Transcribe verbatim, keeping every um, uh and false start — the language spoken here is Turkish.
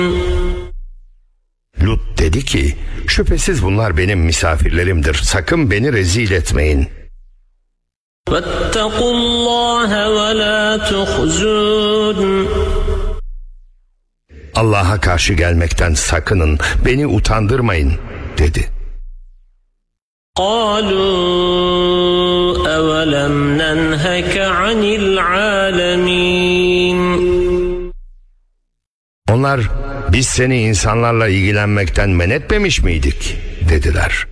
Lut dedi ki, şüphesiz bunlar benim misafirlerimdir, sakın beni rezil etmeyin. وَاتَّقُوا اللّٰهَ وَلَا تُخْزُونَ. Allah'a karşı gelmekten sakının, beni utandırmayın dedi. قَالُوا أَوَلَمْ نَنْهَكَ عَنِ الْعَالَمِينَ. Onlar, biz seni insanlarla ilgilenmekten men etmemiş miydik dediler.